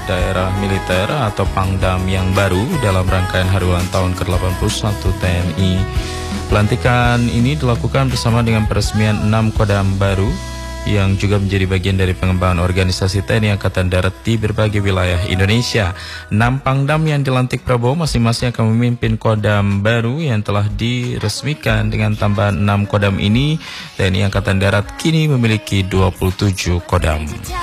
daerah militer atau Pangdam yang baru dalam rangkaian hari ulang tahun ke-81 TNI. Pelantikan ini dilakukan bersama dengan peresmian 6 Kodam baru yang juga menjadi bagian dari pengembangan organisasi TNI Angkatan Darat di berbagai wilayah Indonesia. 6 Pangdam yang dilantik Prabowo masing-masing akan memimpin Kodam baru yang telah diresmikan. Dengan tambahan 6 Kodam ini, TNI Angkatan Darat kini memiliki 27 Kodam.